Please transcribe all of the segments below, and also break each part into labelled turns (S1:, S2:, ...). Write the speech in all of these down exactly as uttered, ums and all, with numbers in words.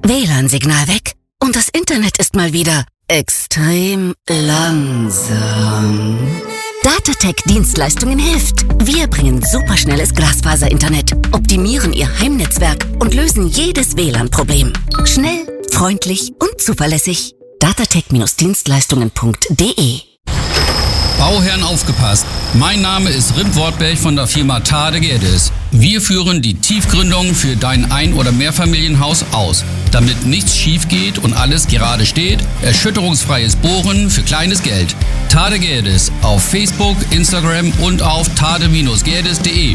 S1: W L A N-Signal weg und das Internet ist mal wieder extrem langsam. Datatec-Dienstleistungen hilft. Wir bringen superschnelles Glasfaser-Internet, optimieren Ihr Heimnetzwerk und lösen jedes W L A N-Problem. Schnell, freundlich und zuverlässig. datatec Dienstleistungen punkt de.
S2: Bauherren aufgepasst! Mein Name ist Rip Wortberg von der Firma Tade Gerdes. Wir führen die Tiefgründung für dein Ein- oder Mehrfamilienhaus aus. Damit nichts schief geht und alles gerade steht, erschütterungsfreies Bohren für kleines Geld. Tade Gerdes auf Facebook, Instagram und auf tade Gerdes punkt de.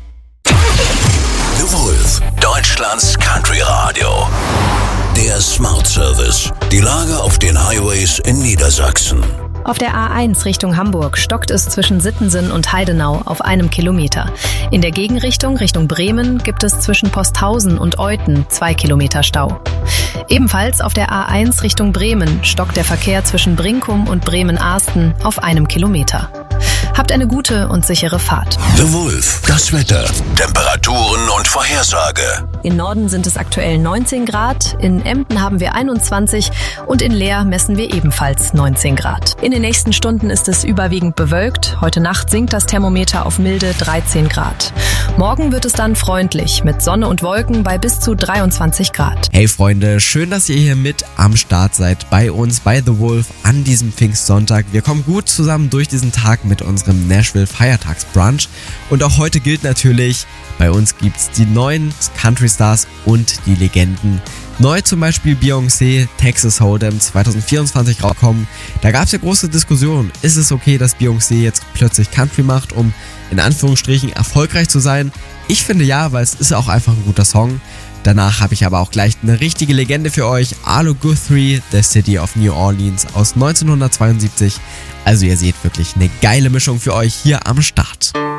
S3: The Wolf, Deutschlands Country Radio. Der Smart Service. Die Lage auf den Highways in Niedersachsen.
S4: Auf der A eins Richtung Hamburg stockt es zwischen Sittensen und Heidenau auf einem Kilometer. In der Gegenrichtung Richtung Bremen gibt es zwischen Posthausen und Euthen zwei Kilometer Stau. Ebenfalls auf der A eins Richtung Bremen stockt der Verkehr zwischen Brinkum und Bremen-Ahsten auf einem Kilometer. Habt eine gute und sichere Fahrt.
S3: The Wolf, das Wetter, Temperaturen und Vorhersage.
S4: Im Norden sind es aktuell neunzehn Grad, in Emden haben wir einundzwanzig und in Leer messen wir ebenfalls neunzehn Grad. In den nächsten Stunden ist es überwiegend bewölkt. Heute Nacht sinkt das Thermometer auf milde dreizehn Grad. Morgen wird es dann freundlich mit Sonne und Wolken bei bis zu dreiundzwanzig Grad.
S5: Hey Freunde, schön, dass ihr hier mit am Start seid bei uns bei The Wolf an diesem Pfingstsonntag. Wir kommen gut zusammen durch diesen Tag mit unserem Nashville Feiertagsbrunch und auch heute gilt natürlich, bei uns gibt's die neuen Country Stars und die Legenden. Neu zum Beispiel Beyoncé, Texas Hold'em zwanzig vierundzwanzig rauskommen. Da gab's ja große Diskussionen. Ist es okay, dass Beyoncé jetzt plötzlich Country macht, um in Anführungsstrichen erfolgreich zu sein? Ich finde ja, weil es ist auch einfach ein guter Song. Danach habe ich aber auch gleich eine richtige Legende für euch. Arlo Guthrie, The City of New Orleans aus neunzehnhundertzweiundsiebzig. Also ihr seht wirklich eine geile Mischung für euch hier am Start.